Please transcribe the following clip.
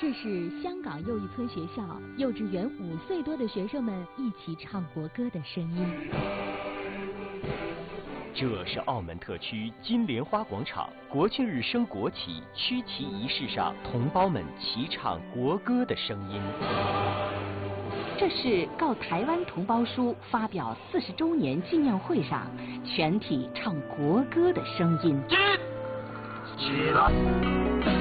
这是香港又一村学校幼稚园5岁多的学生们一起唱国歌的声音。 这是澳门特区金莲花广场国庆日升国旗区旗仪式上同胞们齐唱国歌的声音。 这是告台湾同胞书发表40周年纪念会上全体唱国歌的声音。 起来！